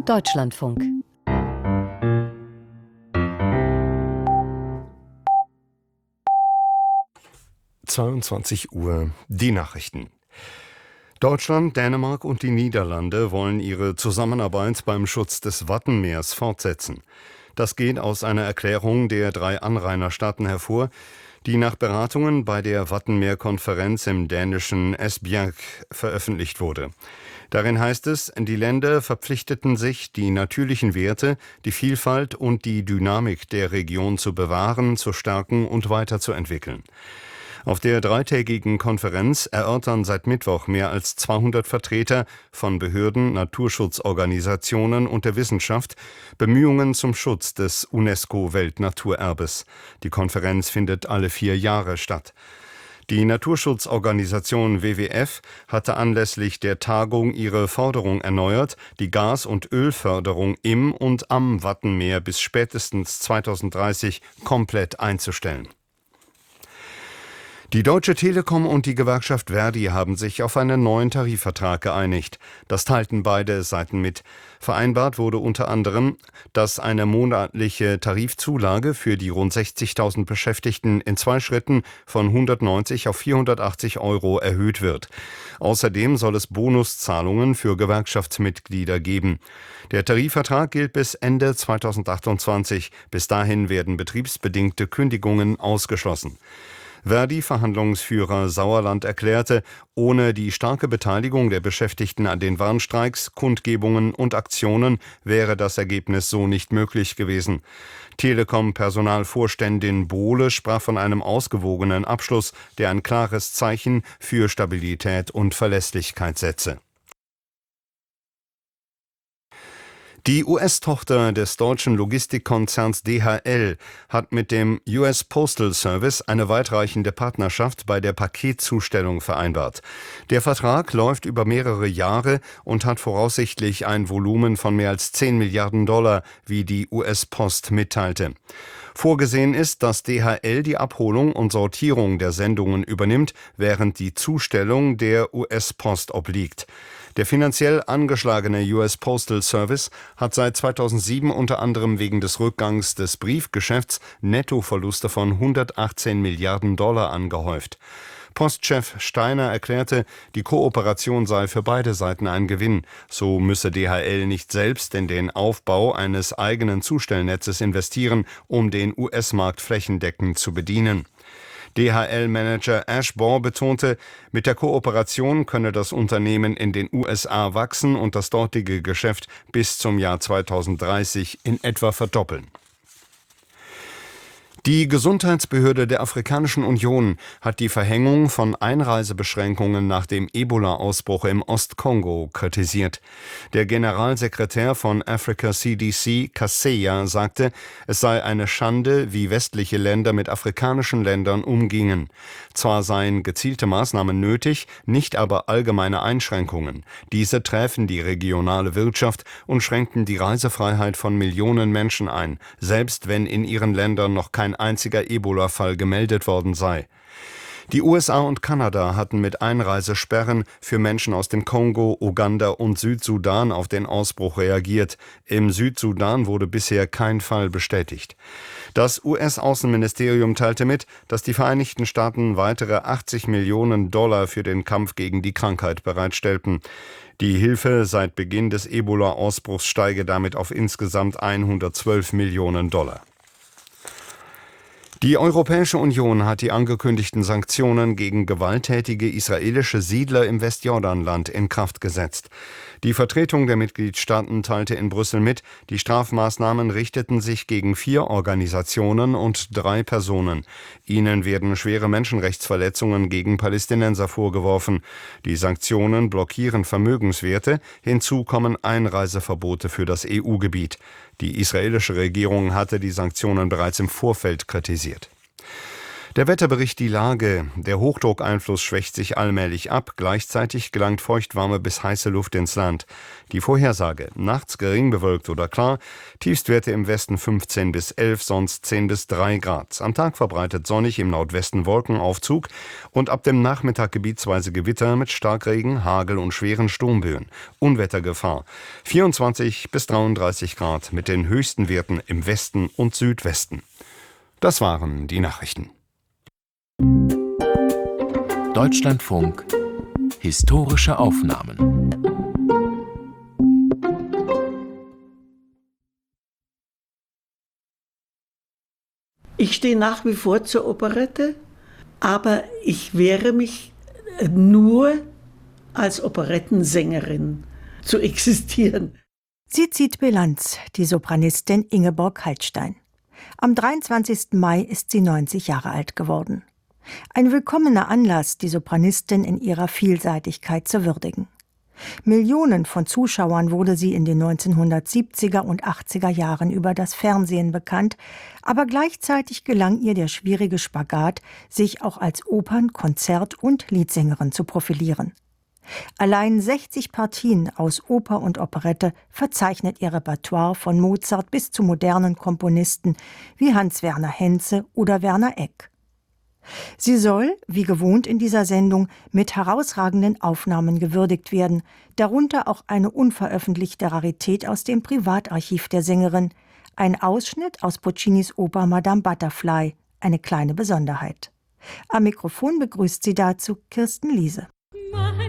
Deutschlandfunk. Uhr, die Nachrichten. Deutschland, Dänemark und die Niederlande wollen ihre Zusammenarbeit beim Schutz des Wattenmeers fortsetzen. Das geht aus einer Erklärung der 3 Anrainerstaaten hervor, die nach Beratungen bei der Wattenmeerkonferenz im dänischen Esbjerg veröffentlicht wurde. Darin heißt es, die Länder verpflichteten sich, die natürlichen Werte, die Vielfalt und die Dynamik der Region zu bewahren, zu stärken und weiterzuentwickeln. Auf der 3-tägigen Konferenz erörtern seit Mittwoch mehr als 200 Vertreter von Behörden, Naturschutzorganisationen und der Wissenschaft Bemühungen zum Schutz des UNESCO-Weltnaturerbes. Die Konferenz findet alle 4 Jahre statt. Die Naturschutzorganisation WWF hatte anlässlich der Tagung ihre Forderung erneuert, die Gas- und Ölförderung im und am Wattenmeer bis spätestens 2030 komplett einzustellen. Die Deutsche Telekom und die Gewerkschaft Verdi haben sich auf einen neuen Tarifvertrag geeinigt. Das teilten beide Seiten mit. Vereinbart wurde unter anderem, dass eine monatliche Tarifzulage für die rund 60.000 Beschäftigten in 2 Schritten von 190 auf 480 € erhöht wird. Außerdem soll es Bonuszahlungen für Gewerkschaftsmitglieder geben. Der Tarifvertrag gilt bis Ende 2028. Bis dahin werden betriebsbedingte Kündigungen ausgeschlossen. Verdi-Verhandlungsführer Sauerland erklärte, ohne die starke Beteiligung der Beschäftigten an den Warnstreiks, Kundgebungen und Aktionen wäre das Ergebnis so nicht möglich gewesen. Telekom-Personalvorständin Bohle sprach von einem ausgewogenen Abschluss, der ein klares Zeichen für Stabilität und Verlässlichkeit setze. Die US-Tochter des deutschen Logistikkonzerns DHL hat mit dem US Postal Service eine weitreichende Partnerschaft bei der Paketzustellung vereinbart. Der Vertrag läuft über mehrere Jahre und hat voraussichtlich ein Volumen von mehr als $10 Milliarden, wie die US-Post mitteilte. Vorgesehen ist, dass DHL die Abholung und Sortierung der Sendungen übernimmt, während die Zustellung der US-Post obliegt. Der finanziell angeschlagene US Postal Service hat seit 2007 unter anderem wegen des Rückgangs des Briefgeschäfts Nettoverluste von $118 Milliarden angehäuft. Postchef Steiner erklärte, die Kooperation sei für beide Seiten ein Gewinn. So müsse DHL nicht selbst in den Aufbau eines eigenen Zustellnetzes investieren, um den US-Markt flächendeckend zu bedienen. DHL-Manager Ash Baugh betonte, mit der Kooperation könne das Unternehmen in den USA wachsen und das dortige Geschäft bis zum Jahr 2030 in etwa verdoppeln. Die Gesundheitsbehörde der Afrikanischen Union hat die Verhängung von Einreisebeschränkungen nach dem Ebola-Ausbruch im Ostkongo kritisiert. Der Generalsekretär von Africa CDC, Kaseya, sagte, es sei eine Schande, wie westliche Länder mit afrikanischen Ländern umgingen. Zwar seien gezielte Maßnahmen nötig, nicht aber allgemeine Einschränkungen. Diese träfen die regionale Wirtschaft und schränkten die Reisefreiheit von Millionen Menschen ein, selbst wenn in ihren Ländern noch kein einziger Ebola-Fall gemeldet worden sei. Die USA und Kanada hatten mit Einreisesperren für Menschen aus dem Kongo, Uganda und Südsudan auf den Ausbruch reagiert. Im Südsudan wurde bisher kein Fall bestätigt. Das US-Außenministerium teilte mit, dass die Vereinigten Staaten weitere $80 Millionen für den Kampf gegen die Krankheit bereitstellten. Die Hilfe seit Beginn des Ebola-Ausbruchs steige damit auf insgesamt $112 Millionen. Die Europäische Union hat die angekündigten Sanktionen gegen gewalttätige israelische Siedler im Westjordanland in Kraft gesetzt. Die Vertretung der Mitgliedstaaten teilte in Brüssel mit, die Strafmaßnahmen richteten sich gegen 4 Organisationen und 3 Personen. Ihnen werden schwere Menschenrechtsverletzungen gegen Palästinenser vorgeworfen. Die Sanktionen blockieren Vermögenswerte, hinzu kommen Einreiseverbote für das EU-Gebiet. Die israelische Regierung hatte die Sanktionen bereits im Vorfeld kritisiert. Der Wetterbericht die Lage. Der Hochdruckeinfluss schwächt sich allmählich ab. Gleichzeitig gelangt feuchtwarme bis heiße Luft ins Land. Die Vorhersage. Nachts gering bewölkt oder klar. Tiefstwerte im Westen 15 bis 11, sonst 10 bis 3 Grad. Am Tag verbreitet sonnig, im Nordwesten Wolkenaufzug und ab dem Nachmittag gebietsweise Gewitter mit Starkregen, Hagel und schweren Sturmböen. Unwettergefahr. 24 bis 33 Grad mit den höchsten Werten im Westen und Südwesten. Das waren die Nachrichten. Deutschlandfunk Historische Aufnahmen. Ich stehe nach wie vor zur Operette, aber ich wehre mich nur als Operettensängerin zu existieren. Sie zieht Bilanz, die Sopranistin Ingeborg Heidstein. Am 23. Mai ist sie 90 Jahre alt geworden. Ein willkommener Anlass, die Sopranistin in ihrer Vielseitigkeit zu würdigen. Millionen von Zuschauern wurde sie in den 1970er und 80er Jahren über das Fernsehen bekannt, aber gleichzeitig gelang ihr der schwierige Spagat, sich auch als Opern-, Konzert- und Liedsängerin zu profilieren. Allein 60 Partien aus Oper und Operette verzeichnet ihr Repertoire von Mozart bis zu modernen Komponisten wie Hans-Werner Henze oder Werner Egk. Sie soll, wie gewohnt in dieser Sendung, mit herausragenden Aufnahmen gewürdigt werden, darunter auch eine unveröffentlichte Rarität aus dem Privatarchiv der Sängerin, ein Ausschnitt aus Puccinis Oper Madame Butterfly, eine kleine Besonderheit. Am Mikrofon begrüßt sie dazu Kirsten Liese.